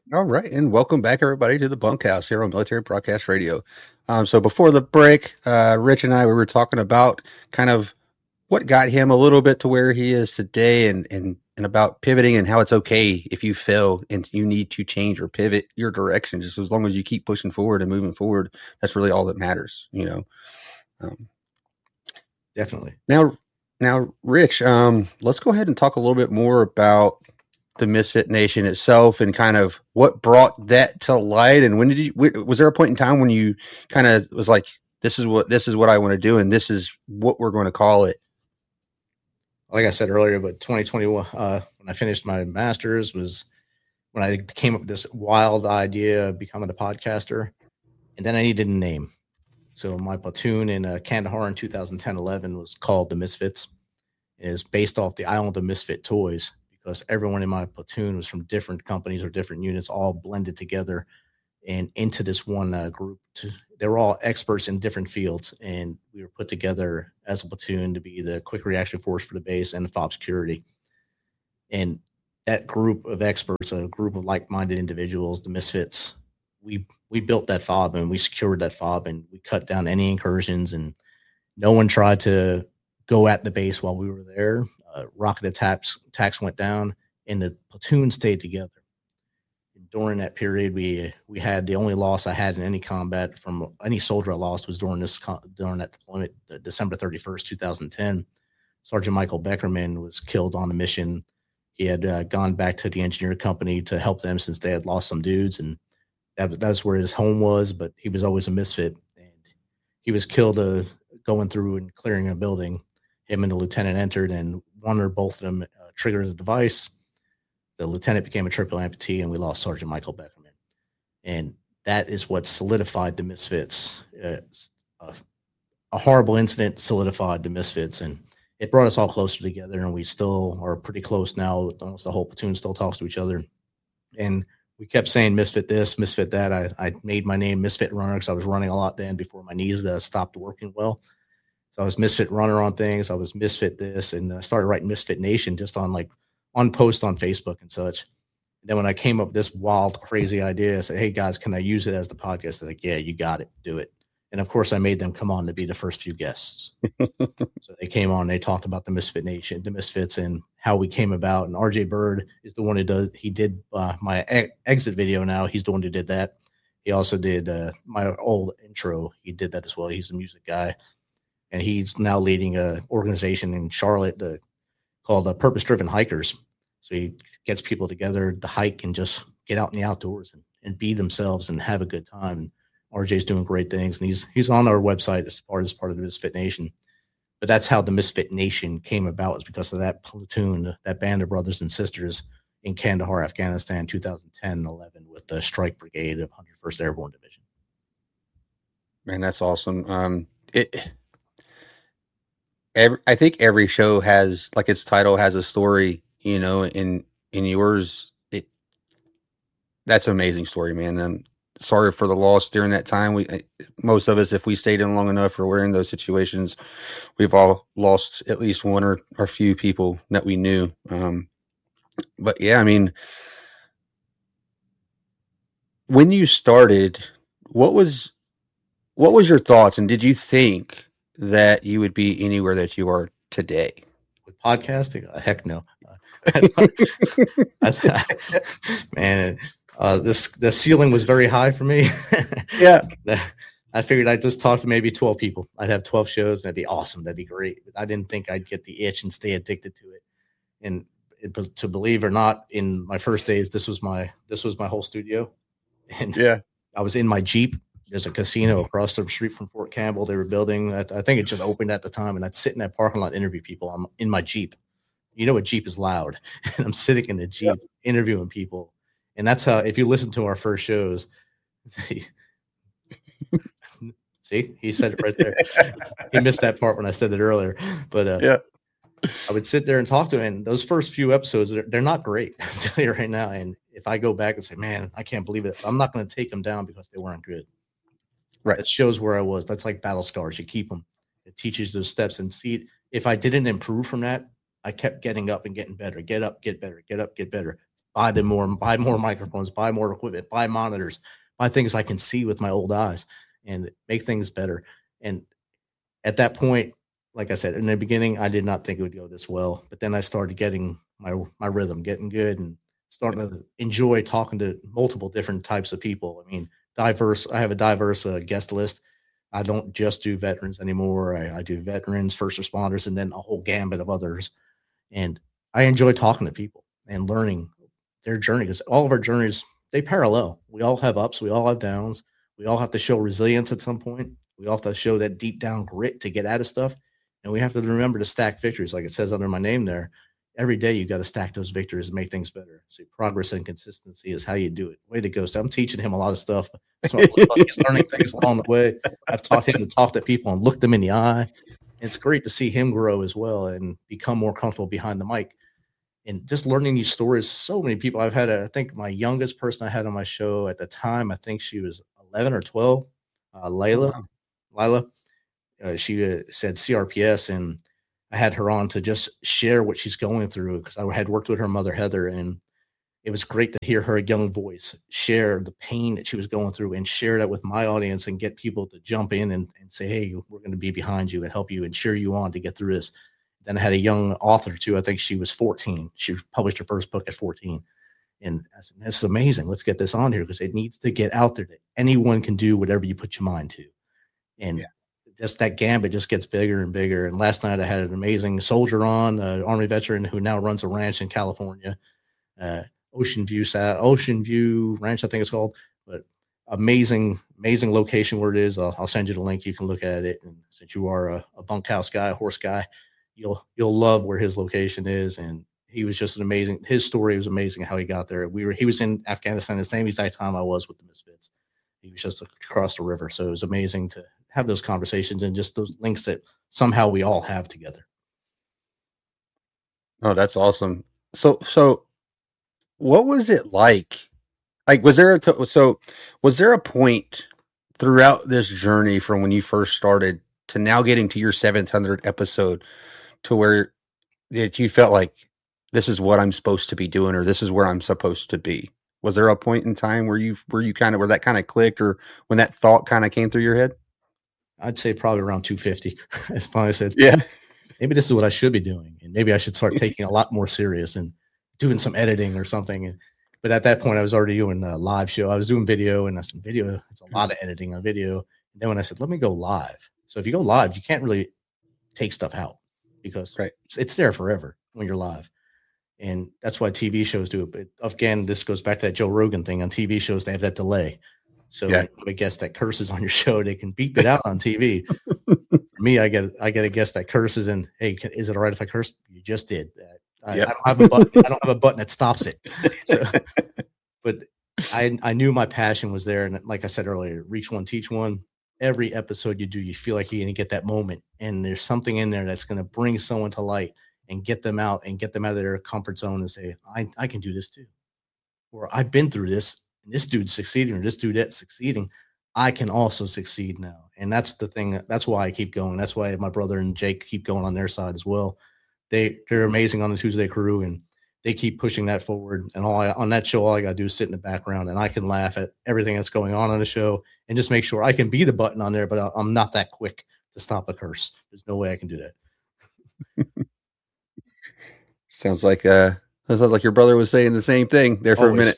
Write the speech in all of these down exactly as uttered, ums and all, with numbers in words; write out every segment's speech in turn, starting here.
All right, and welcome back, everybody, to the Bunkhouse here on Military Broadcast Radio. Um, so before the break, uh, Rich and I we were talking about kind of what got him a little bit to where he is today, and and and about pivoting and how it's okay if you fail and you need to change or pivot your direction, just as long as you keep pushing forward and moving forward. That's really all that matters, you know. Um, Definitely. now, now, Rich, um, let's go ahead and talk a little bit more about the Misfit Nation itself and kind of what brought that to light. And when did you, was there a point in time when you kind of was like, this is what, this is what I want to do. And this is what we're going to call it. Like I said earlier, but twenty twenty-one, uh, when I finished my master's was when I came up with this wild idea of becoming a podcaster. And then I needed a name. So my platoon in uh, Kandahar in two thousand ten eleven was called the Misfits. It is based off the Island of Misfit Toys because everyone in my platoon was from different companies or different units, all blended together and into this one uh, group. To, they were all experts in different fields, and we were put together as a platoon to be the quick reaction force for the base and the FOB security. And that group of experts, a group of like-minded individuals, the Misfits, we we built that FOB and we secured that FOB and we cut down any incursions, and no one tried to go at the base while we were there. Uh, rocket attacks attacks went down, and the platoon stayed together. And during that period, we we had the only loss I had in any combat from any soldier I lost was during this during that deployment, December thirty-first, twenty ten. Sergeant Michael Beckerman was killed on a mission. He had uh, gone back to the engineer company to help them since they had lost some dudes, and that, that's where his home was, but he was always a misfit. And he was killed uh, going through and clearing a building. Him and the lieutenant entered, and one or both of them uh, triggered the device. The lieutenant became a triple amputee, and we lost Sergeant Michael Beckerman. And that is what solidified the Misfits. Uh, a, a horrible incident solidified the Misfits, and it brought us all closer together, and we still are pretty close now. Almost the whole platoon still talks to each other. And we kept saying Misfit this, Misfit that. I, I made my name Misfit Runner because I was running a lot then before my knees uh, stopped working well. So I was Misfit Runner on things. I was Misfit this, and I started writing Misfit Nation just on like on post on Facebook and such. And then when I came up with this wild, crazy idea, I said, hey, guys, can I use it as the podcast? They're like, yeah, you got it. Do it. And, of course, I made them come on to be the first few guests. So they came on. They talked about the Misfit Nation, the Misfits, and how we came about. And R J Bird is the one who does. He did uh, my e- exit video now. He's the one who did that. He also did uh, my old intro. He did that as well. He's a music guy. And he's now leading an organization in Charlotte uh, called uh, Purpose Driven Hikers. So he gets people together to hike and just get out in the outdoors and, and be themselves and have a good time. R J's doing great things, and he's he's on our website as part as part of the Misfit Nation. But that's how the Misfit Nation came about, is because of that platoon, that band of brothers and sisters in Kandahar, Afghanistan, two thousand ten and eleven, with the Strike Brigade of one hundred first Airborne Division. Man, that's awesome. Um, it. Every, I think every show has, like its title has a story, you know. In in yours, it that's an amazing story, man. And sorry for the loss during that time. We, most of us, if we stayed in long enough or we're in those situations, we've all lost at least one or, or few people that we knew. Um, but yeah, I mean, when you started, what was, what was your thoughts, and did you think that you would be anywhere that you are today? With podcasting? Uh, heck no. Uh, I thought, I thought, man, uh, this the ceiling was very high for me. Yeah. I figured I'd just talk to maybe twelve people. I'd have twelve shows, and that'd be awesome. That'd be great. But I didn't think I'd get the itch and stay addicted to it. And it, to believe or not, in my first days, this was my this was my whole studio. And yeah, I was in my Jeep. There's a casino across the street from Fort Campbell. They were building. I think it just opened at the time, and I'd sit in that parking lot and interview people. I'm in my Jeep. You know, a Jeep is loud, and I'm sitting in the Jeep yep. interviewing people. And that's how, if you listen to our first shows, see, he said it right there. He missed that part when I said it earlier. But uh, yeah. I would sit there and talk to him. And those first few episodes, they're, they're not great. I'll tell you right now. And if I go back and say, man, I can't believe it, I'm not going to take them down because they weren't good. Right. It shows where I was. That's like battle scars. You keep them. It teaches those steps. And see, if I didn't improve from that, I kept getting up and getting better. Get up, get better. Get up, get better. buy them more, buy more microphones, buy more equipment, buy monitors, buy things I can see with my old eyes and make things better. And at that point, like I said, in the beginning, I did not think it would go this well, but then I started getting my, my rhythm, getting good and starting to enjoy talking to multiple different types of people. I mean, diverse, I have a diverse uh, guest list. I don't just do veterans anymore. I, I do veterans, first responders, and then a whole gambit of others. And I enjoy talking to people and learning their journey because all of our journeys, they parallel. We all have ups. We all have downs. We all have to show resilience at some point. We all have to show that deep down grit to get out of stuff. And we have to remember to stack victories. Like it says under my name there, every day you got to stack those victories and make things better. So progress and consistency is how you do it. Way to go. So I'm teaching him a lot of stuff. That's why he's learning things along the way. I've taught him to talk to people and look them in the eye. And it's great to see him grow as well and become more comfortable behind the mic. And just learning these stories, so many people I've had, a, I think my youngest person I had on my show at the time, I think she was eleven or twelve, uh, Layla, oh, wow. Lila. Uh, she uh, said C R P S, and I had her on to just share what she's going through because I had worked with her mother, Heather, and it was great to hear her young voice share the pain that she was going through and share that with my audience and get people to jump in and, and say, hey, we're going to be behind you and help you and cheer you on to get through this. Then I had a young author too. I think she was fourteen. She published her first book at fourteen. And I said, this is amazing. Let's get this on here because it needs to get out there that anyone can do whatever you put your mind to. And yeah. just that gambit just gets bigger and bigger. And last night I had an amazing soldier on, an Army veteran who now runs a ranch in California, uh, Ocean View, Ocean View Ranch, I think it's called. But amazing, amazing location where it is. I'll, I'll send you the link. You can look at it. And since you are a, a bunkhouse guy, a horse guy, you'll you'll love where his location is. And he was just an amazing. His story was amazing how he got there. We were he was in Afghanistan the same exact time I was with the Misfits. He was just across the river. So it was amazing to have those conversations and just those links that somehow we all have together. Oh, that's awesome. So, so what was it like? Like, was there a, t- so was there a point throughout this journey from when you first started to now getting to your seventh hundredth episode to where that you felt like this is what I'm supposed to be doing, or this is where I'm supposed to be? Was there a point in time where you, where you kind of, where that kind of clicked, or when that thought kind of came through your head? I'd say probably around two fifty. As I said, yeah, maybe this is what I should be doing. And maybe I should start taking a lot more serious and doing some editing or something. And, but at that point I was already doing a live show. I was doing video, and some video. It's a lot of editing on video. And then when I said, let me go live. So if you go live, you can't really take stuff out because right. it's, it's there forever when you're live. And that's why T V shows do it. But again, this goes back to that Joe Rogan thing. On T V shows, they have that delay. So yeah. I guess that curses on your show, they can beep it out on T V. For me, I get I get a guess that curses, and hey, is it all right if I curse? You just did. I, yep. I don't have a button. I don't have a button that stops it. So, but I I knew my passion was there, and like I said earlier, reach one, teach one. Every episode you do, you feel like you're going to get that moment, and there's something in there that's going to bring someone to light and get them out and get them out of their comfort zone and say, I I can do this too, or I've been through this. And this dude's succeeding, or this dude that's succeeding, I can also succeed now. And that's the thing. That's why I keep going. That's why my brother and Jake keep going on their side as well. They, they're amazing on the Tuesday Crew, and they keep pushing that forward. And all I, on that show, all I got to do is sit in the background, and I can laugh at everything that's going on on the show and just make sure I can be the button on there, but I'm not that quick to stop a curse. There's no way I can do that. Sounds like uh It sounds like your brother was saying the same thing there for Always.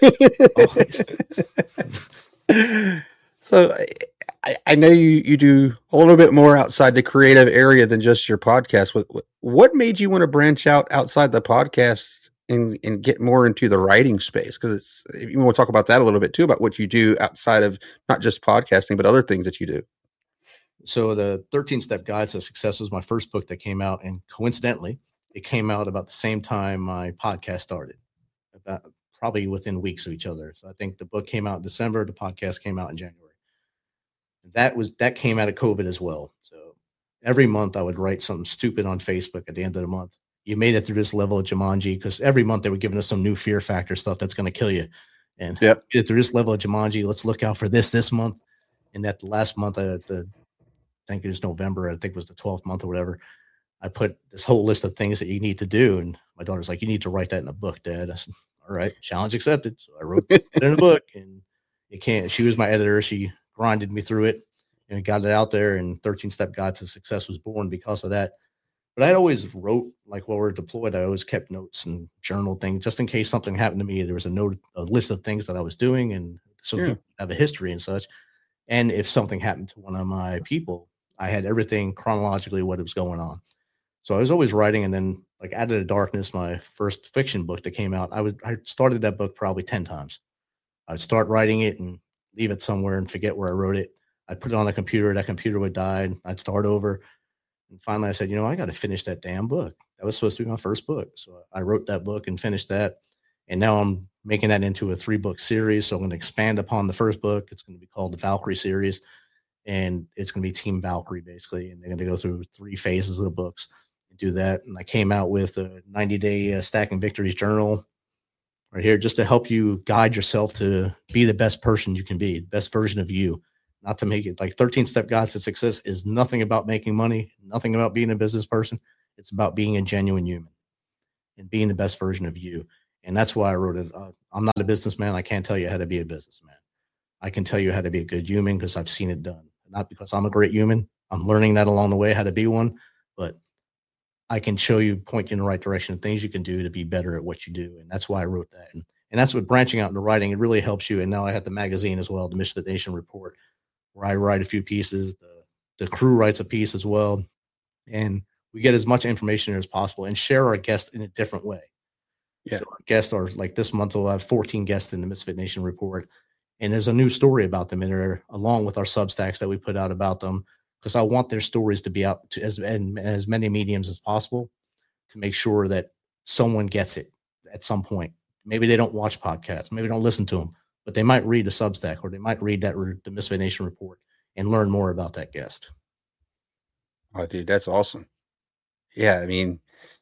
a minute. So I, I know you, you do a little bit more outside the creative area than just your podcast. What, what made you want to branch out outside the podcast and, and get more into the writing space? Because it's, you want to talk about that a little bit too, about what you do outside of not just podcasting, but other things that you do. So the thirteen Step Guides to Success was my first book that came out, and coincidentally, it came out about the same time my podcast started, about probably within weeks of each other. So I think the book came out in December. The podcast came out in January. That was, that came out of COVID as well. So every month I would write something stupid on Facebook at the end of the month. You made it through this level of Jumanji, because every month they were giving us some new fear factor stuff that's going to kill you. And yep. Get through this level of Jumanji. Let's look out for this, this month. And that the last month, I, the, I think it was November. I think it was the twelfth month or whatever. I put this whole list of things that you need to do. And my daughter's like, you need to write that in a book, Dad. I said, all all right, challenge accepted. So I wrote it in a book, and it can't. She was my editor. She grinded me through it and got it out there. And thirteen Step Guide to Success was born because of that. But I always wrote, like while we were deployed, I always kept notes and journal things just in case something happened to me. There was a note, a list of things that I was doing, and so Yeah. people have a history and such. And if something happened to one of my people, I had everything chronologically what was going on. So I was always writing, and then like Out of the Darkness, my first fiction book that came out, I would I started that book probably ten times. I'd start writing it and leave it somewhere and forget where I wrote it. I'd put it on a computer. That computer would die. I'd start over. And finally I said, you know, I got to finish that damn book. That was supposed to be my first book. So I wrote that book and finished that. And now I'm making that into a three book series. So I'm going to expand upon the first book. It's going to be called the Valkyrie series. And it's going to be Team Valkyrie basically. And they're going to go through three phases of the books and do that. And I came out with a ninety day uh, Stacking Victories journal right here, just to help you guide yourself to be the best person you can be, best version of you. Not to make it like thirteen Step Guide to Success is nothing about making money, nothing about being a business person. It's about being a genuine human and being the best version of you. And that's why I wrote it. Uh, I'm not a businessman. I can't tell you how to be a businessman. I can tell you how to be a good human because I've seen it done. Not because I'm a great human. I'm learning that along the way, how to be one. But I can show you, point you in the right direction of things you can do to be better at what you do. And that's why I wrote that. And, and that's what branching out into writing, it really helps you. And now I have the magazine as well, the Misfit Nation Report, where I write a few pieces. The, the crew writes a piece as well. And we get as much information as possible and share our guests in a different way. Yeah. So our guests are like this month, we'll have fourteen guests in the Misfit Nation Report. And there's a new story about them in there, along with our Substacks that we put out about them, because I want their stories to be out to as, in as many mediums as possible to make sure that someone gets it at some point. Maybe they don't watch podcasts, maybe they don't listen to them, but they might read a Substack or they might read that the Misfit Nation Report and learn more about that guest. Oh, dude, that's awesome. Yeah, I mean,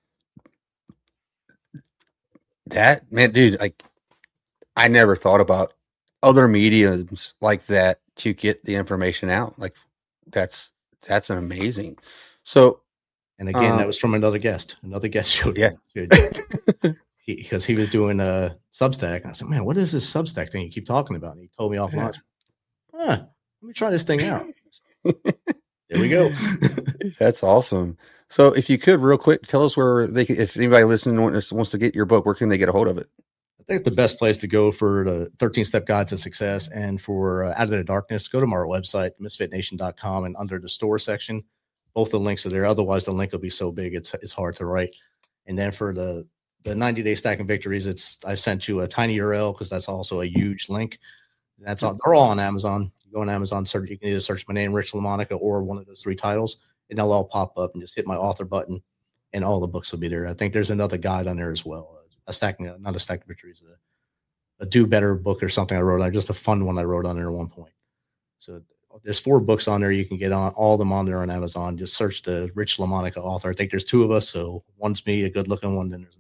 that, man, dude, like, I never thought about other mediums like that to get the information out. Like, that's, that's an amazing. So, and again, um, that was from another guest. Another guest showed yeah. me because he, he was doing a Substack. And I said, man, what is this Substack thing you keep talking about? And he told me offline, yeah. huh, let me try this thing out. There we go. That's awesome. So if you could real quick, tell us where they could, if anybody listening wants, wants to get your book, where can they get a hold of it? I think the best place to go for the thirteen Step Guide to Success and for uh, Out of the Darkness, go to our website, misfit nation dot com, and under the store section, both the links are there. Otherwise, the link will be so big, it's it's hard to write. And then for the, the ninety day Stacking Victories, it's I sent you a tiny U R L because that's also a huge link. That's on, they're all on Amazon. You go on Amazon, search, you can either search my name, Rich LaMonica, or one of those three titles, and they'll all pop up and just hit my author button, and all the books will be there. I think there's another guide on there as well. A stacking, not a Stacking Victories, a, a do better book or something I wrote on, just a fun one I wrote on there at one point. So there's four books on there. You can get on all of them on there on Amazon. Just search the Rich LaMonica author. I think there's two of us. So one's me, a good looking one. Then there's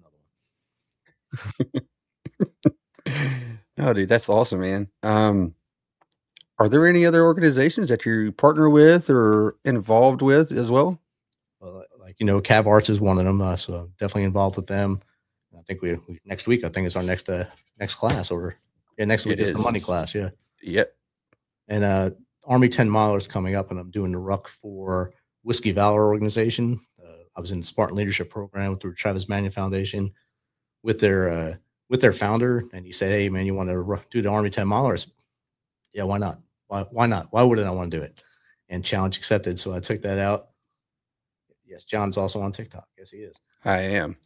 another one. Oh, dude, that's awesome, man. Um, are there any other organizations that you partner with or involved with as well? Uh, like, you know, Cav Arts is one of them. Uh, so I'm definitely involved with them. I think we, we next week, I think it's our next, uh, next class or yeah, next week is the money class. Yeah. Yep. And, uh, Army ten Milers coming up, and I'm doing the ruck for Whiskey Valor organization. Uh, I was in the Spartan Leadership Program through Travis Manion Foundation with their, uh, with their founder. And he said, hey man, you want to do the Army ten Milers? Yeah. Why not? Why, why not? Why wouldn't I want to do it? And challenge accepted. So I took that out. Yes. John's also on TikTok. Yes, he is. I am.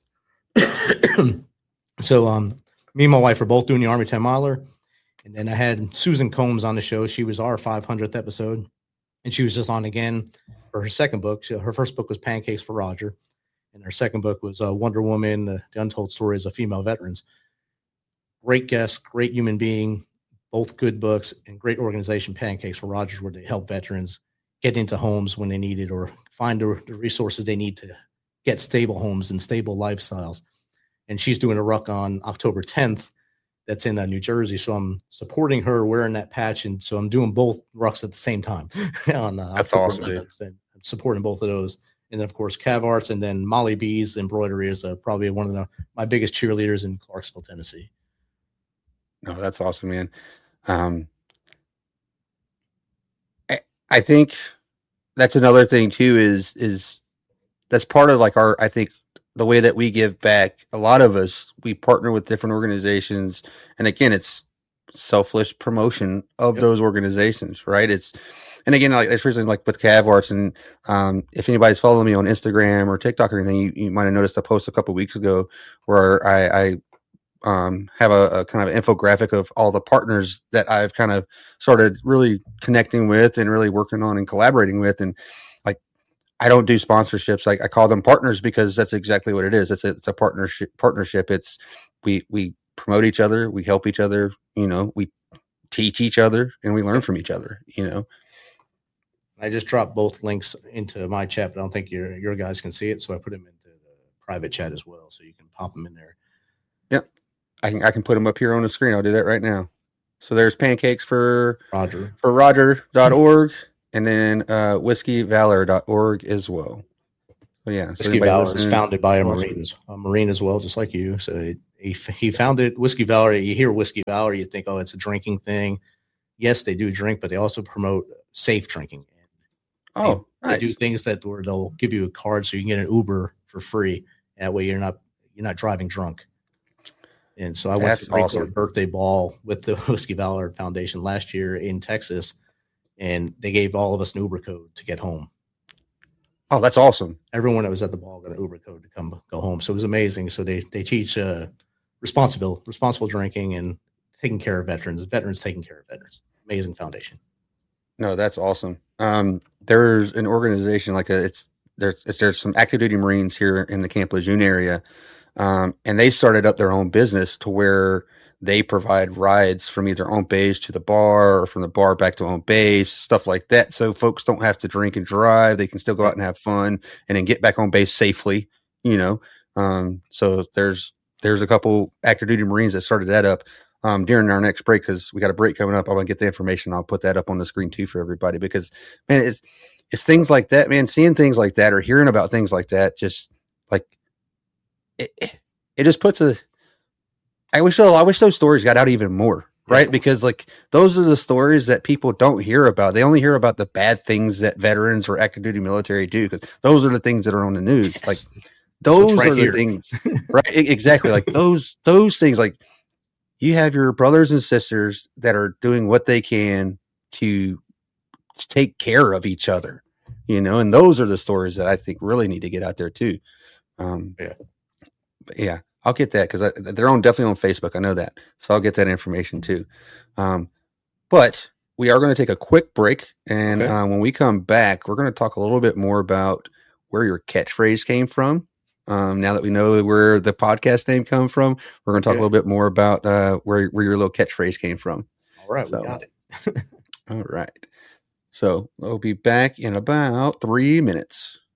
So, um, me and my wife are both doing the Army ten Miler. And then I had Susan Combs on the show. She was our five hundredth episode, and she was just on again for her second book. So her first book was Pancakes for Roger, and her second book was uh, Wonder Woman, the, the Untold Stories of Female Veterans. Great guest, great human being, both good books, and great organization, Pancakes for Roger, where they help veterans get into homes when they need it or find the, the resources they need to get stable homes and stable lifestyles. And she's doing a ruck on October tenth. That's in uh, New Jersey. So I'm supporting her wearing that patch. And so I'm doing both rucks at the same time. on, uh, That's awesome. Dude. And I'm supporting both of those. And then, of course, Cav Arts, and then Molly B's embroidery is uh, probably one of the, my biggest cheerleaders in Clarksville, Tennessee. No, that's awesome, man. Um, I, I think that's another thing too. Is is that's part of like our. I think the way that we give back. A lot of us we partner with different organizations, and again, it's selfless promotion of Yep. those organizations, right? It's and again, like that's reason like with Cav Arts, and um, if anybody's following me on Instagram or TikTok or anything, you, you might have noticed a post a couple weeks ago where I, I um, have a, a kind of infographic of all the partners that I've kind of started really connecting with and really working on and collaborating with. And like, I don't do sponsorships. Like I call them partners because that's exactly what it is. It's a, it's a partnership partnership. It's we, we promote each other. We help each other. You know, we teach each other and we learn Yep. from each other, you know? I just dropped both links into my chat, but I don't think your, your guys can see it. So I put them into the private chat as well. So you can pop them in there. Yep. I can, I can put them up here on the screen. I'll do that right now. So there's pancakes for Roger. for roger dot org and then uh, whiskey valor dot org as well. So yeah, so Whiskey Valor is founded by a Marine, a Marine as well, just like you. So it, he, he founded Whiskey Valor. You hear Whiskey Valor, you think, oh, it's a drinking thing. Yes, they do drink, but they also promote safe drinking. Oh, they, nice. they do things that where they'll give you a card so you can get an Uber for free. That way you're not you're not driving drunk. And so I went That's to a awesome. birthday ball with the Whiskey Valor Foundation last year in Texas, and they gave all of us an Uber code to get home. Oh, that's awesome. Everyone that was at the ball got an Uber code to come go home. So it was amazing. So they, they teach uh, responsible, responsible drinking and taking care of veterans, veterans taking care of veterans. Amazing foundation. No, that's awesome. Um, there's an organization like a, it's, there's, it's, there's some active duty Marines here in the Camp Lejeune area. Um, and they started up their own business to where they provide rides from either on base to the bar or from the bar back to on base, stuff like that. So folks don't have to drink and drive. They can still go out and have fun and then get back on base safely, you know? Um, so there's, there's a couple active duty Marines that started that up, um, during our next break. Cause we got a break coming up. I want to get the information. I'll put that up on the screen too for everybody because man, it's, it's things like that, man, seeing things like that or hearing about things like that, just like, it, it just puts a, I wish, I wish those stories got out even more, right? Yeah. Because like those are the stories that people don't hear about. They only hear about the bad things that veterans or active duty military do because those are the things that are on the news. Yes. Like those right are here. The things, right? Exactly. Like those, those things, like you have your brothers and sisters that are doing what they can to take care of each other, you know, and those are the stories that I think really need to get out there too. Um, yeah. But yeah. I'll get that because they're on definitely on Facebook. I know that. So I'll get that information too. Um, but we are going to take a quick break. And okay. um, when we come back, we're going to talk a little bit more about where your catchphrase came from. Um, now that we know where the podcast name come from, we're going to talk yeah. a little bit more about uh, where, where your little catchphrase came from. All right. So, we got it. All right. So we'll be back in about three minutes.